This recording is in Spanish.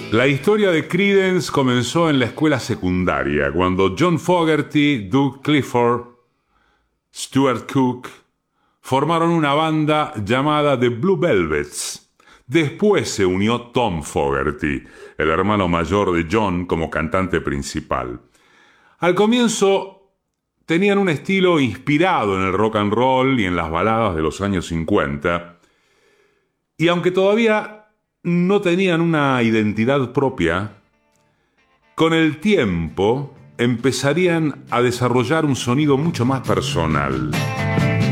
La historia de Creedence comenzó en la escuela secundaria, cuando John Fogerty, Doug Clifford, Stuart Cook formaron una banda llamada The Blue Velvets. Después se unió Tom Fogerty, el hermano mayor de John, como cantante principal. Al comienzo tenían un estilo inspirado en el rock and roll y en las baladas de los años 50, y aunque todavía no tenían una identidad propia, con el tiempo empezarían a desarrollar un sonido mucho más personal.